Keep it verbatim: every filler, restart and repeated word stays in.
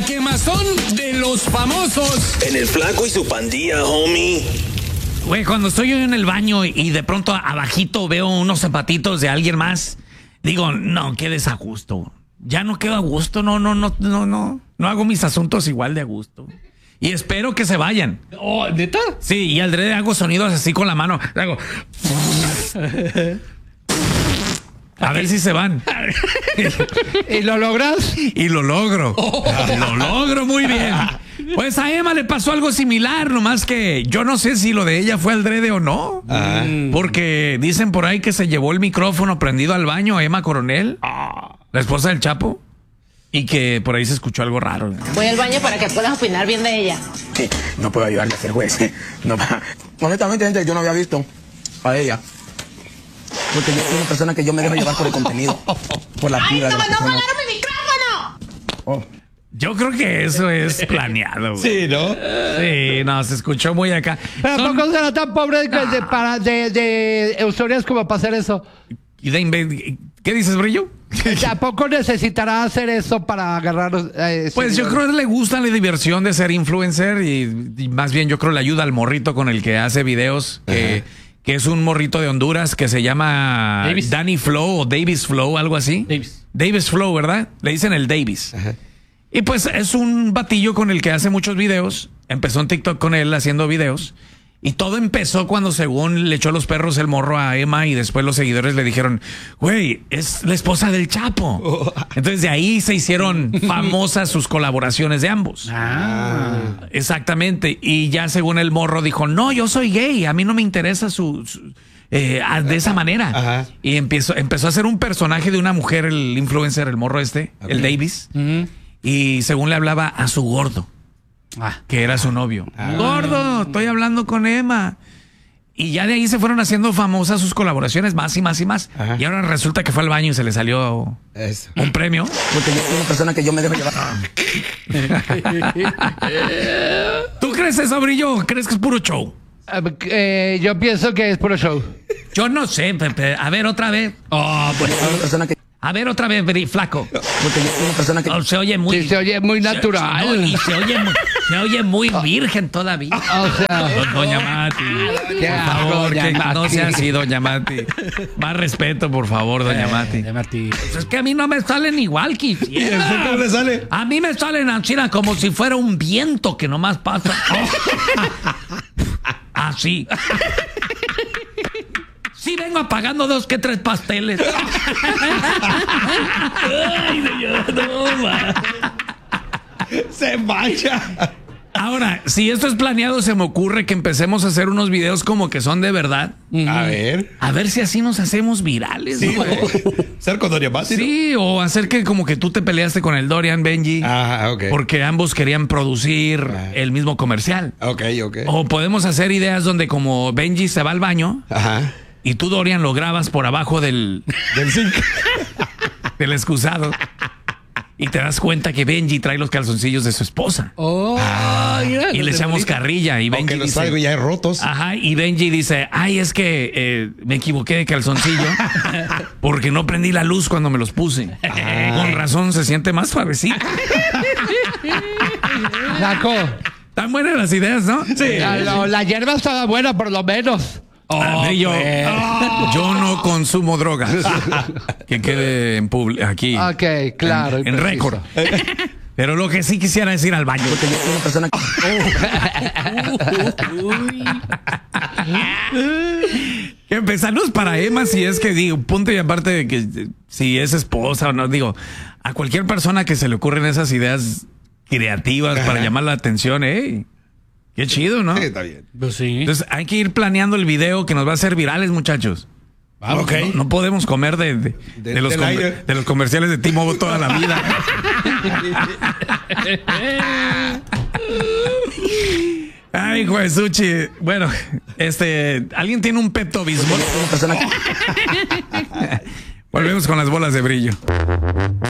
quemazón de los famosos. En el Flaco y su pandilla, homie. Güey, cuando estoy yo en el baño y de pronto abajito veo unos zapatitos de alguien más, digo, no, qué desajusto. Ya no quedo a gusto, no, no, no, no, no. No hago mis asuntos igual de a gusto. Y espero que se vayan. Oh, ¿neta? Sí, y al drede hago sonidos así con la mano. Hago... A ver si se van. ¿Y lo logras? Y lo logro. Oh. Lo logro muy bien. Pues a Emma le pasó algo similar, nomás que yo no sé si lo de ella fue al drede o no. Ah. Porque dicen por ahí que se llevó el micrófono prendido al baño a Emma Coronel, ah. la esposa del Chapo, y que por ahí se escuchó algo raro. Voy al baño para que puedas opinar bien de ella. Sí, no puedo ayudarle a ser juez. No, honestamente, gente, yo no había visto a ella. Porque yo soy una persona que yo me dejo llevar por el contenido. Por la ¡Ay, vida no, de no jalaron mi micrófono! Oh. Yo creo que eso es planeado, güey. Sí, ¿no? Sí, no, se escuchó muy acá. Pero Son... poco será tan pobre de, de, para, de, de historias como para hacer eso. ¿Y de ¿Qué dices, Brillo? ¿Tampoco necesitará hacer eso para agarrar? Eh, pues yo creo que le gusta la diversión de ser influencer y, y más bien yo creo le ayuda al morrito con el que hace videos, que, que es un morrito de Honduras que se llama Davis. Danny Flow o Davis Flow, algo así. Davis. Davis Flow, ¿verdad? Le dicen el Davis. Ajá. Y pues es un batillo con el que hace muchos videos. Empezó en TikTok con él haciendo videos. Y todo empezó cuando según le echó los perros el morro a Emma y después los seguidores le dijeron, güey, es la esposa del Chapo. Oh. Entonces de ahí se hicieron famosas sus colaboraciones de ambos. Ah. Exactamente. Y ya según el morro dijo, no, yo soy gay, a mí no me interesa su... su eh, de esa manera. Ajá. Y empezó, empezó a ser un personaje de una mujer, el influencer, el morro este, okay. el Davis. Uh-huh. Y según le hablaba a su gordo. Ah, que era su novio. Ah, gordo, estoy hablando con Emma. Y ya de ahí se fueron haciendo famosas sus colaboraciones más y más y más. Ajá. Y ahora resulta que fue al baño y se le salió Eso. un premio. Porque yo soy una persona que yo me dejo llevar. ¿Tú crees eso, Brillo? ¿Crees que es puro show? Uh, eh, yo pienso que es puro show. Yo no sé, Pepe. A ver, otra vez. Oh, pues. Una persona que A ver, otra vez, Flaco. Porque yo soy una persona que... Oh, se oye muy... Sí, se oye muy natural. Se, no, y se oye muy, se oye muy virgen todavía. O sea... Doña Mati, ¿Qué por favor, doña que Mati? no sea así, Doña Mati. Más respeto, por favor, Doña eh, Mati. Doña Mati. Pues es que a mí no me salen igual que quisiera. ¿Cómo le sale? A mí me salen a China como si fuera un viento que nomás pasa. Así. Sí, vengo apagando dos que tres pasteles. Ay, señor, no, man. Se mancha. Ahora, si esto es planeado, se me ocurre que empecemos a hacer unos videos como que son de verdad. A ver. A ver si así nos hacemos virales. Sí, ser con Dorian Mati, ¿no? Sí, o hacer que como que tú te peleaste con el Dorian, Benji. Ah, ok. Porque ambos querían producir ah. el mismo comercial. Ok, ok. O podemos hacer ideas donde como Benji se va al baño. Ajá. Y tú, Dorian, lo grabas por abajo del... Del zinc. Del excusado. Y te das cuenta que Benji trae los calzoncillos de su esposa. Oh, ah, mira, y le echamos carrilla. Y Benji Aunque los dice, traigo ya rotos. Ajá, y Benji dice, ay, es que eh, me equivoqué de calzoncillo porque no prendí la luz cuando me los puse. Ah. Con razón se siente más suavecito. Naco. Están buenas las ideas, ¿no? Sí. La, la hierba estaba buena, por lo menos. Oh, yo, oh. yo no consumo drogas. Que quede en publi aquí. Ok, claro. En, en récord. Pero lo que sí quisiera es ir al baño. Porque yo soy una persona que... Empezarnos para Emma, si es que digo, punto y aparte de que si es esposa o no, digo, a cualquier persona que se le ocurren esas ideas creativas para llamar la atención, ¿eh? Qué chido, ¿no? Sí, está bien. Pues sí. Entonces hay que ir planeando el video que nos va a hacer virales, muchachos. Vamos, okay. no, no podemos comer de, de, de, de, los comer, de los comerciales de T-Mobile toda la vida. Ay, hijo de Suchi. Bueno, este, ¿alguien tiene un Pepto-Bismol? Volvemos con las bolas de brillo.